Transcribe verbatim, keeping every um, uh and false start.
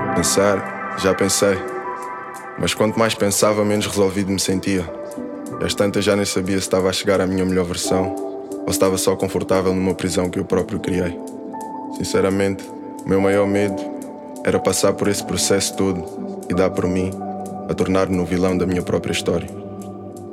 Pensar, já pensei. Mas quanto mais pensava, menos resolvido me sentia. E às tantas já nem sabia se estava a chegar à minha melhor versão ou se estava só confortável numa prisão que eu próprio criei. Sinceramente, o meu maior medo era passar por esse processo todo e dar por mim a tornar-me no vilão da minha própria história.